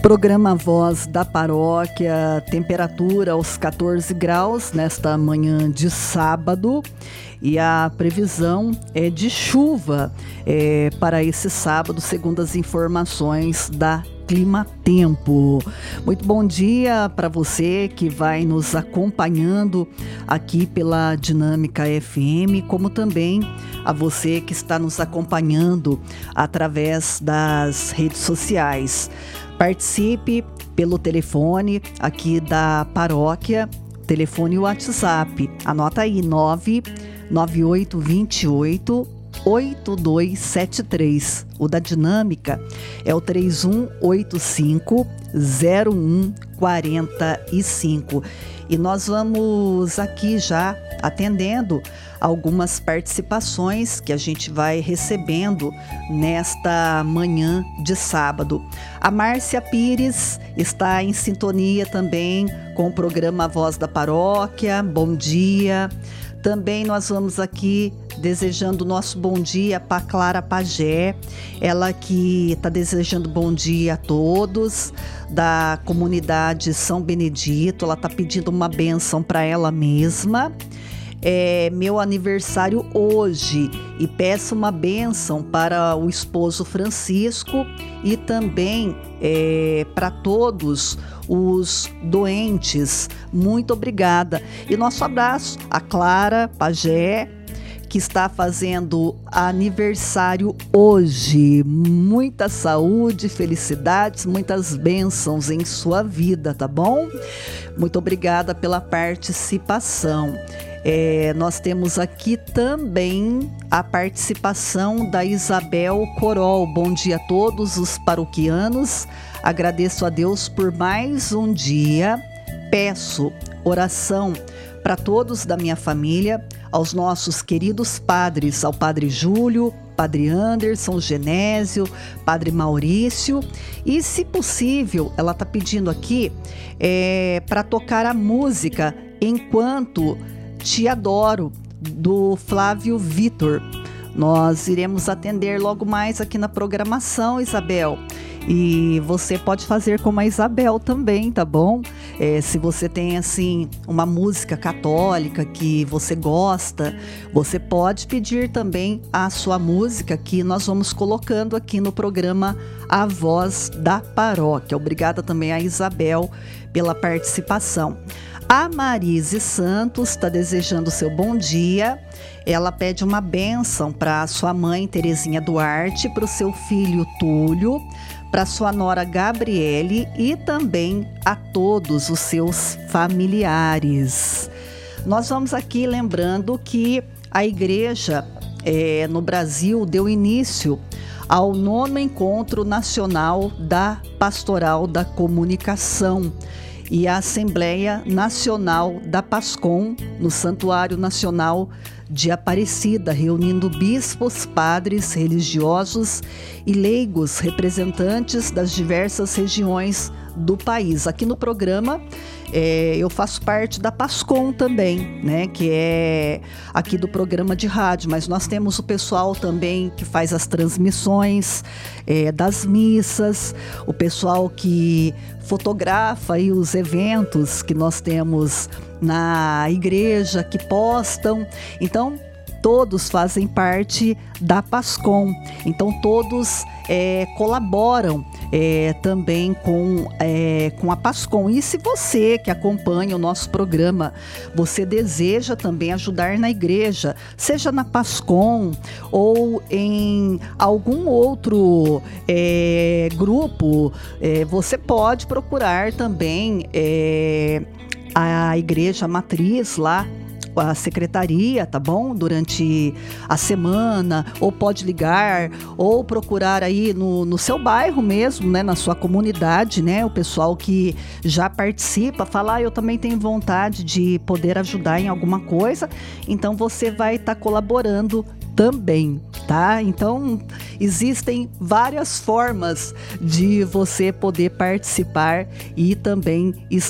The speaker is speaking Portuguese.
Programa Voz da Paróquia, temperatura aos 14 graus nesta manhã de sábado, e a previsão é de chuva para esse sábado, segundo as informações da Clima Tempo. Muito bom dia para você que vai nos acompanhando aqui pela Dinâmica FM, como também a você que está nos acompanhando através das redes sociais. Participe pelo telefone aqui da paróquia, telefone WhatsApp. Anota aí, 99828 8273. O da Dinâmica é o 3185-0145. E nós vamos aqui já atendendo algumas participações que a gente vai recebendo nesta manhã de sábado. A Márcia Pires está em sintonia também com o programa Voz da Paróquia. Bom dia. Também nós vamos aqui desejando nosso bom dia para Clara Pagé, ela que está desejando bom dia a todos da comunidade São Benedito. Ela está pedindo uma bênção para ela mesma. É meu aniversário hoje e peço uma bênção para o esposo Francisco e também para todos os doentes. Muito obrigada. E nosso abraço a Clara Pagé, que está fazendo aniversário hoje. Muita saúde, felicidades, muitas bênçãos em sua vida, tá bom? Muito obrigada pela participação. Nós temos aqui também a participação da Isabel Corol. Bom dia a todos os paroquianos. Agradeço a Deus por mais um dia. Peço oração para todos da minha família, aos nossos queridos padres, ao Padre Júlio, Padre Anderson, Genésio, Padre Maurício. E, se possível, ela está pedindo aqui para tocar a música Enquanto Te Adoro, do Flávio Vitor. Nós iremos atender logo mais aqui na programação, Isabel. E você pode fazer como a Isabel também, tá bom? Se você tem, assim, uma música católica que você gosta, você pode pedir também a sua música que nós vamos colocando aqui no programa A Voz da Paróquia. Obrigada também a Isabel pela participação. A Marise Santos está desejando seu bom dia. Ela pede uma bênção para sua mãe Terezinha Duarte, para o seu filho Túlio, para sua nora Gabriele e também a todos os seus familiares. Nós vamos aqui lembrando que a igreja no Brasil deu início ao 9º Encontro Nacional da Pastoral da Comunicação e a Assembleia Nacional da PASCOM no Santuário Nacional de Aparecida, reunindo bispos, padres, religiosos e leigos, representantes das diversas regiões do país. Aqui no programa eu faço parte da PASCOM também, né, que é aqui do programa de rádio, mas nós temos o pessoal também que faz as transmissões das missas, o pessoal que fotografa aí os eventos que nós temos na igreja, que postam. Então, todos fazem parte da PASCOM. Então, todos colaboram também com a PASCOM. E se você que acompanha o nosso programa, você deseja também ajudar na igreja, seja na PASCOM ou em algum outro grupo, você pode procurar também a igreja matriz lá, a secretaria, tá bom? Durante a semana, ou pode ligar, ou procurar aí no seu bairro mesmo, né? Na sua comunidade, né? O pessoal que já participa, fala, eu também tenho vontade de poder ajudar em alguma coisa, então você vai estar colaborando também, tá? Então, existem várias formas de você poder participar e também